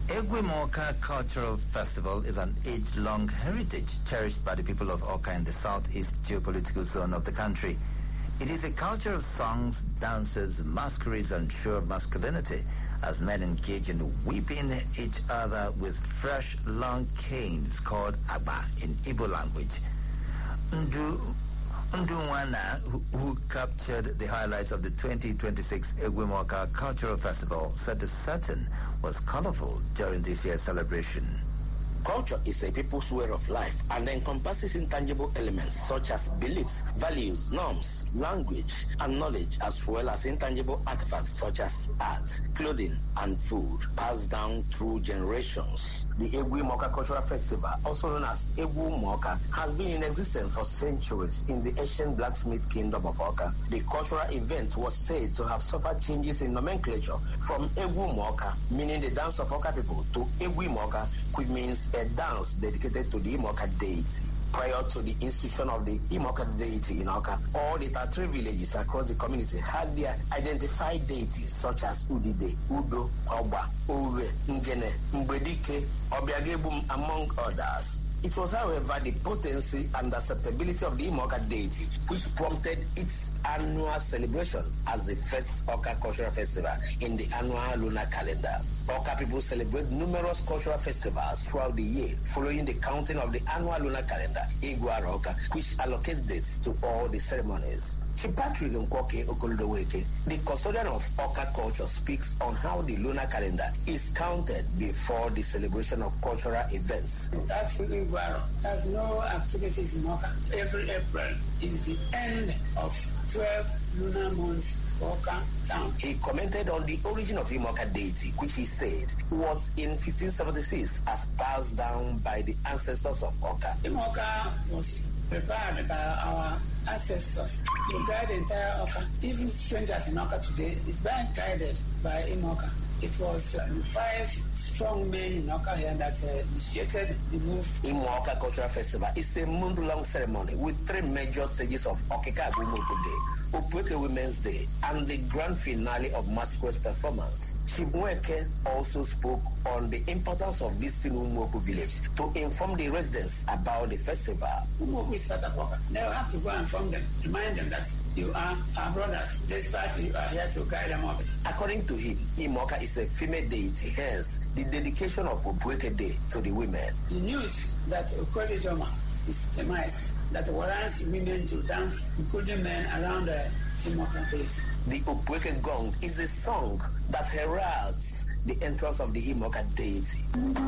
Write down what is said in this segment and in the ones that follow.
Egwumoka Cultural Festival is an age-long heritage cherished by the people of Awka in the southeast geopolitical zone of the country. It is a culture of songs, dances, masquerades, and show masculinity as men engage in whipping each other with fresh, long canes called Agba in Igbo language. Ndunwana, who captured the highlights of the 2026 Egwumoka Cultural Festival, said the setting was colorful during this year's celebration. Culture is a people's way of life and encompasses intangible elements such as beliefs, values, norms, language, and knowledge, as well as intangible artifacts such as art, clothing, and food, passed down through generations. The Egwumoka Cultural Festival, also known as Egwumoka, has been in existence for centuries in the ancient blacksmith kingdom of Awka. The cultural event was said to have suffered changes in nomenclature from Egwumoka, meaning the dance of Awka people, to Egwumoka, which means a dance dedicated to the Imoka deity. Prior to the institution of the Imoka deity in Awka, all the 33 villages across the community had their identified deities such as Udide, Udo, Oba, Uwe, Ngene, Mbedike, Obiagebum, among others. It was, however, the potency and acceptability of the Imoka deity which prompted its annual celebration as the first Awka Cultural Festival in the annual lunar calendar. Awka people celebrate numerous cultural festivals throughout the year, following the counting of the annual lunar calendar, Igwara Awka, which allocates dates to all the ceremonies. Chief Patrick Nkwoke Okolodoweke, the custodian of Awka culture, speaks on how the lunar calendar is counted before the celebration of cultural events. Actually, there's no activities in Awka. Every April is the end of 12 lunar months for Awka town. He commented on the origin of Imoka deity, which he said was in 1576 as passed down by the ancestors of Awka. Imoka was prepared by our ancestors to guide the entire Awka. Even strangers in Awka today is being guided by Imoka. It was 5 strong men in Awka here that initiated the move. Imoka Cultural Festival is a month-long ceremony with 3 major stages of Okika Agumuku Day, Opweke Women's Day, and the grand finale of masquerade performance. Chief Nweke also spoke on the importance of visiting Umuoku village to inform the residents about the festival. Umuoku is part of Awka. They will have to go and inform them, remind them that you are our brothers. Despite you are here to guide them up. According to him, Imoka is a female deity, hence the dedication of Opweke Day to the women. The news that Okoli Joma is demise that warrants women to dance, including men, around the Imoka place. The Opweke Gong is a song that heralds the entrance of the Imoka deity.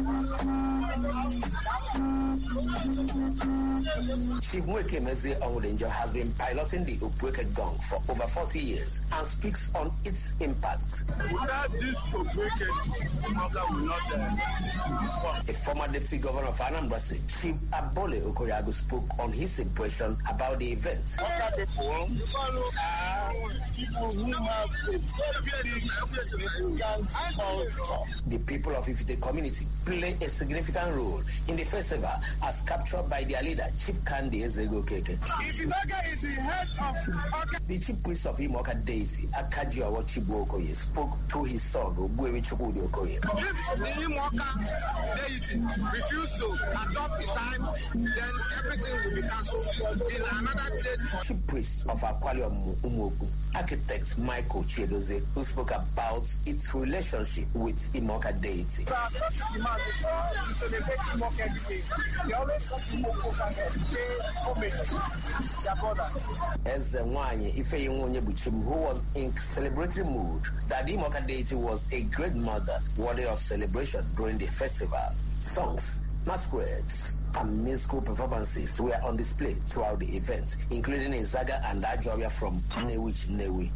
Chief Nweke Meze Onwudenjo has been piloting the Opweke Gong for over 40 years and speaks on its impact. Without this Opweke, Imoka will not A former deputy governor of Anambra State, Chief Abole Okoriago, spoke on his impression about the event. Awka people are people who have a very significant culture. The people of Ifite community play a significant role in the festival as captured by their leader, Chief Kandi Ezego Keke. Imoka is the head of Awka. The chief priest of Imoka deity, Akaji Awochibu Okoye, spoke through his son, Obuewi Chukwudi Okoye. If the Imoka deity refuse to adopt the time, then everything will be cancelled. In another state, Chief priest of Akwali Umuoku, architect Michael Chiedoze, who spoke about its relationship with Imoka deity. As the Nwanye Ifeyinwonye Buchim, who was in celebratory mood, that the Imoka deity was a great mother, worthy of celebration during the festival. Songs, masquerades, and musical performances were on display throughout the event, including a Zaga and Ajoria from Newich Newi.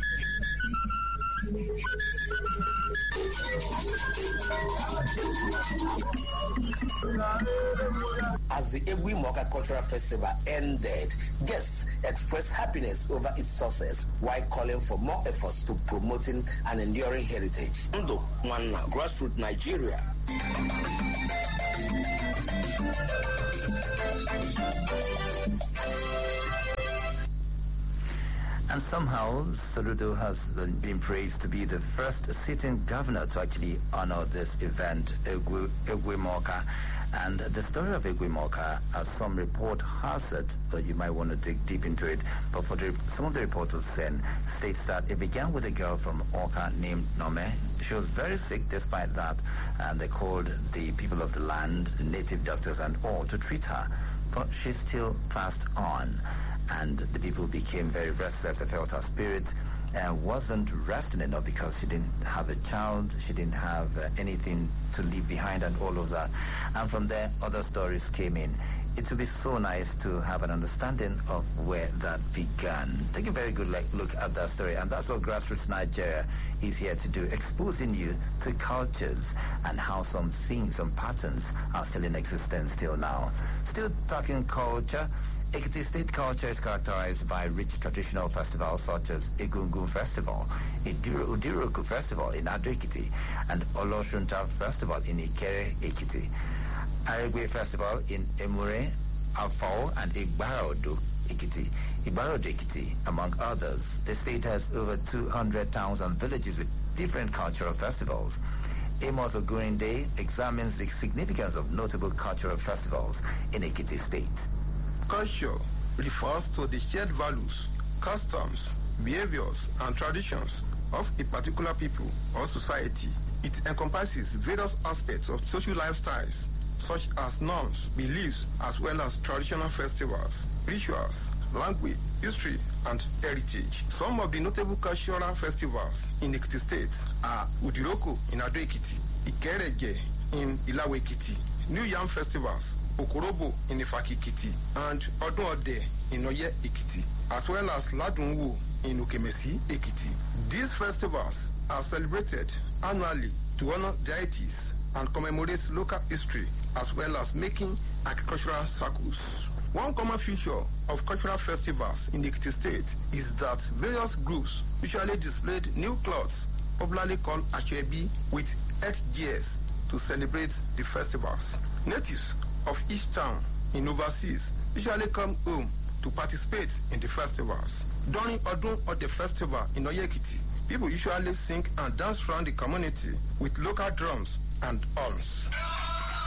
As the Egwumoka Cultural Festival ended, guests expressed happiness over its success while calling for more efforts to promoting an enduring heritage. Ndo Nwana, Grassroots Nigeria. And somehow, Soludo has been praised to be the first sitting governor to actually honor this event, Egwemoka. And the story of Egwemoka, as some report has it, but you might want to dig deep into it, but for some of the reports we've seen, states that it began with a girl from Oka named Nome. She was very sick despite that, and they called the people of the land, native doctors and all, to treat her. But she still passed on, and the people became very restless. They felt her spirit wasn't resting enough because she didn't have a child, she didn't have anything to leave behind and all of that. And from there, other stories came in. It would be so nice to have an understanding of where that began. Take a very good look at that story, and that's what Grassroots Nigeria is here to do, exposing you to cultures and how some things, some patterns are still in existence till now. Still talking culture, Ekiti state culture is characterized by rich traditional festivals such as Egungun Festival, Udiroku Festival in Ado-Ekiti, and Oloshunta Festival in Ikere, Ekiti, Aregwe Festival in Emure, Afao, and Igbarodo, Ekiti, among others. The state has over 200 towns and villages with different cultural festivals. Amos Ogurinde examines the significance of notable cultural festivals in Ekiti state. Culture refers to the shared values, customs, behaviors, and traditions of a particular people or society. It encompasses various aspects of social lifestyles, such as norms, beliefs, as well as traditional festivals, rituals, language, history, and heritage. Some of the notable cultural festivals in Ekiti State are Udiroko in Ado-Ekiti, Ikereje in Ilawe-Ekiti, New Yam Festivals, Okorobo in Ifaki-Ekiti, and Odun-Ode in Oye-Ekiti, as well as Ladunwo in Ukemesi-Ekiti. These festivals are celebrated annually to honor deities and commemorate local history, as well as making agricultural circles. One common feature of cultural festivals in the Ekiti State is that various groups usually displayed new clothes, popularly called Achebi, with headgears to celebrate the festivals. Natives of each town in overseas usually come home to participate in the festivals. During Odun or the festival in Oye-Ekiti, people usually sing and dance around the community with local drums and horns.